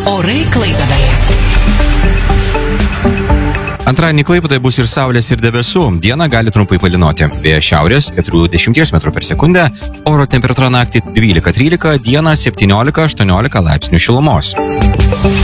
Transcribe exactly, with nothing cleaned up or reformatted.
Orai Klaipėdoje. Antradienį Klaipėdoje bus ir saulės, ir debesų. Dieną gali trumpai palynoti. Vėjas šiaurės keturiasdešimt metrų per sekundę. Oro temperatūra naktį dvylika trylika, dieną septyniolika aštuoniolika laipsnių šilumos.